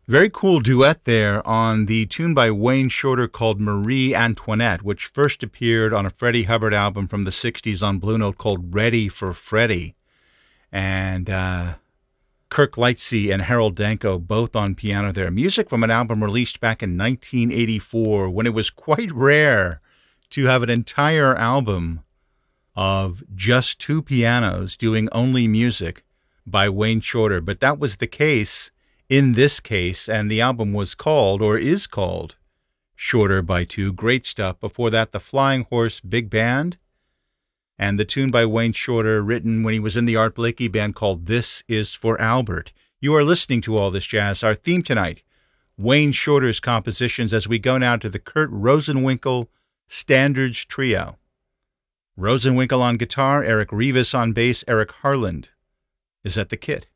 Very cool duet there on the tune by Wayne Shorter called Marie Antoinette, which first appeared on a Freddie Hubbard album from the 60s on Blue Note called Ready for Freddie. And Kirk Lightsey and Harold Danko both on piano there. Music from an album released back in 1984 when it was quite rare to have an entire album of just two pianos doing only music by Wayne Shorter. But that was the case in this case, and the album was called, or is called, Shorter by Two. Great stuff. Before that, the Flying Horse Big Band, and the tune by Wayne Shorter written when he was in the Art Blakey Band called This Is for Albert. You are listening to All This Jazz. Our theme tonight, Wayne Shorter's compositions, as we go now to the Kurt Rosenwinkel Standards Trio. Rosenwinkel on guitar, Eric Rivas on bass, Eric Harland is at the kit.